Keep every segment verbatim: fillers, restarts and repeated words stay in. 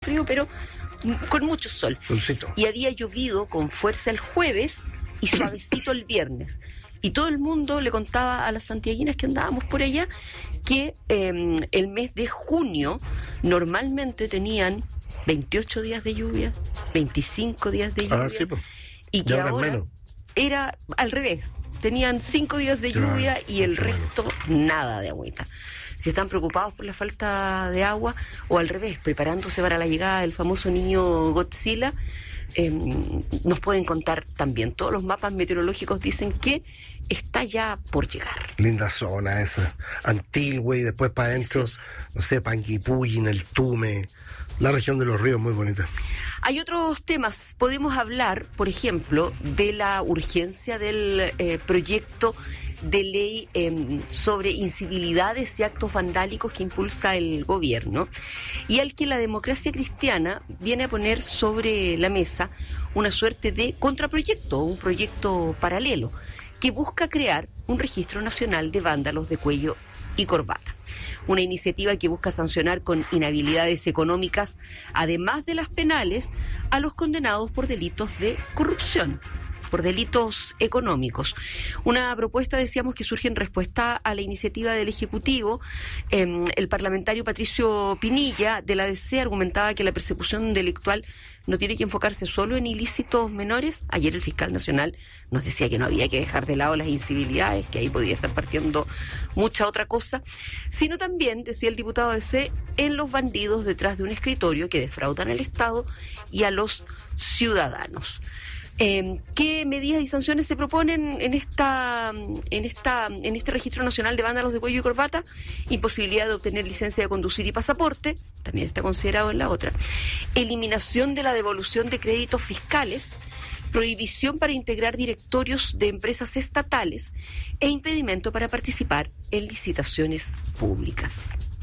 frío, pero con mucho sol. Solcito. Y había llovido con fuerza el jueves y suavecito el viernes. Y todo el mundo le contaba a las santiaguinas que andábamos por allá que eh, el mes de junio normalmente tenían veintiocho días de lluvia, veinticinco días de lluvia, Ah, sí, pues. y que Y ahora ahora es menos. era al revés. Tenían cinco días de Claro, lluvia y el mucho resto nada de agüita. Si están preocupados por la falta de agua o al revés, preparándose para la llegada del famoso niño Godzilla, eh, nos pueden contar también. Todos los mapas meteorológicos dicen que está ya por llegar. Linda zona esa. Antilgüe y después para adentro, Preciosa. no sé, Panguipulli, el Tume. La región de los ríos muy bonita. Hay otros temas. Podemos hablar, por ejemplo, de la urgencia del eh, proyecto de ley eh, sobre incivilidades y actos vandálicos que impulsa el gobierno y al que la Democracia Cristiana viene a poner sobre la mesa una suerte de contraproyecto, un proyecto paralelo que busca crear un registro nacional de vándalos de cuello y corbata. Una iniciativa que busca sancionar con inhabilidades económicas, además de las penales, a los condenados por delitos de corrupción, por delitos económicos. Una propuesta, decíamos, que surge en respuesta a la iniciativa del Ejecutivo. Eh, el parlamentario Patricio Pinilla, de la D C, argumentaba que la persecución delictual no tiene que enfocarse solo en ilícitos menores. Ayer el fiscal nacional nos decía que no había que dejar de lado las incivilidades, que ahí podía estar partiendo mucha otra cosa, sino también, decía el diputado D C, en los bandidos detrás de un escritorio que defraudan al Estado y a los ciudadanos. Eh, ¿Qué medidas y sanciones se proponen en esta, en esta, en este registro nacional de vándalos de cuello y corbata? Imposibilidad de obtener licencia de conducir y pasaporte, también está considerado en la otra. Eliminación de la devolución de créditos fiscales, prohibición para integrar directorios de empresas estatales e impedimento para participar en licitaciones públicas.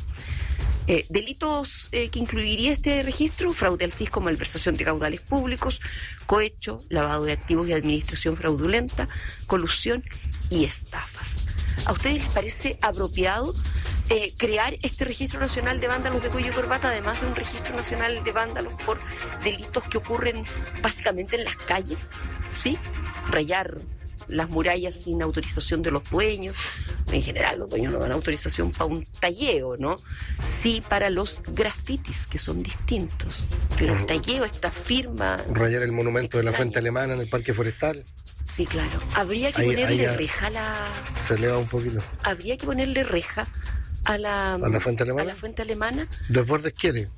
Eh, delitos eh, que incluiría este registro: fraude al fisco, malversación de caudales públicos, cohecho, lavado de activos y administración fraudulenta, colusión y estafas. ¿A ustedes les parece apropiado eh, crear este registro nacional de vándalos de cuello y corbata, además de un registro nacional de vándalos por delitos que ocurren básicamente en las calles? ¿Sí? Rayar las murallas sin autorización de los dueños. En general los dueños no dan autorización para un talleo, ¿no? Sí para los grafitis, que son distintos. Pero el talleo, esta firma... Rayar el monumento extraña. de la Fuente Alemana en el Parque Forestal. Sí, claro. Habría que Ahí- ponerle ahí reja a la... Se eleva un poquito. Habría que ponerle reja a la... ¿A la Fuente Alemana? A la Fuente Alemana. Desbordes quiere.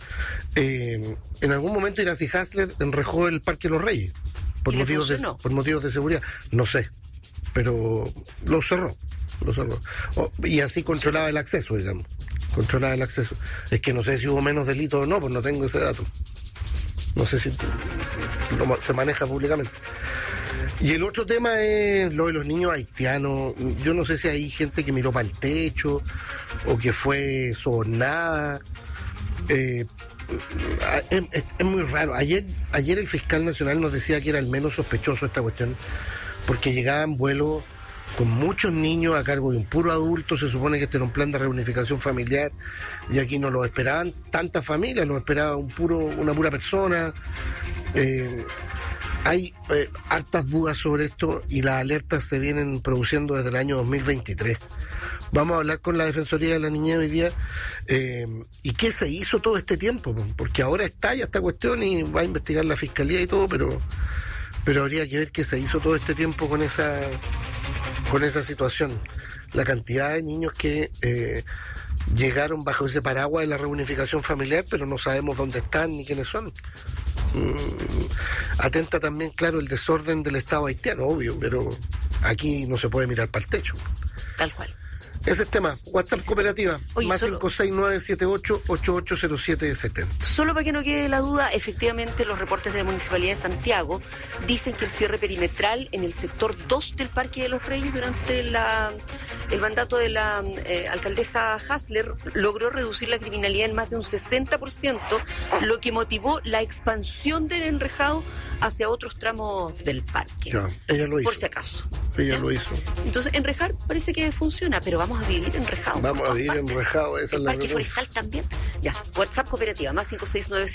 Eh, en algún momento Iracy Hasler enrejó el Parque de los Reyes. Por ¿Y le motivos, de, funcionó? por motivos de seguridad. No sé. Pero lo cerró. Lo cerró. Oh, y así controlaba el acceso, digamos. Controlaba el acceso. Es que no sé si hubo menos delitos o no, pues no tengo ese dato. No sé si lo, se maneja públicamente. Y el otro tema es lo de los niños haitianos. Yo no sé si hay gente que miró para el techo o que fue sobornada. Eh, es, es, es muy raro. Ayer, ayer el fiscal nacional nos decía que era el menos sospechoso esta cuestión, porque llegaban vuelos con muchos niños a cargo de un puro adulto. Se supone que este era un plan de reunificación familiar y aquí no lo esperaban tantas familias, lo esperaba un puro, una pura persona. Eh, hay eh, hartas dudas sobre esto y las alertas se vienen produciendo desde el año dos mil veintitrés. Vamos a hablar con la Defensoría de la Niñez hoy día eh, y qué se hizo todo este tiempo, porque ahora estalla esta cuestión y va a investigar la Fiscalía y todo, pero pero habría que ver qué se hizo todo este tiempo con esa con esa situación. La cantidad de niños que eh, llegaron bajo ese paraguas de la reunificación familiar, pero no sabemos dónde están ni quiénes son. Mm, atenta también, claro, el desorden del Estado haitiano, obvio, pero aquí no se puede mirar para el techo. Tal cual. Ese es el tema. WhatsApp Cooperativa, Oye, más solo- cinco seis nueve siete ocho ocho ocho cero siete siete cero. Solo para que no quede la duda, efectivamente los reportes de la Municipalidad de Santiago dicen que el cierre perimetral en el sector dos del Parque de los Reyes durante la, el mandato de la eh, alcaldesa Hasler logró reducir la criminalidad en más de un sesenta por ciento, lo que motivó la expansión del enrejado hacia otros tramos del parque. Ya, ella lo hizo. Por si acaso. Ella ¿Ya? lo hizo. Entonces, enrejar parece que funciona, pero vamos a vivir enrejados. Vamos por a todas vivir partes. enrejados, esa es El la Parque pregunta. Forestal también. Ya, WhatsApp Cooperativa, más cinco seis nueve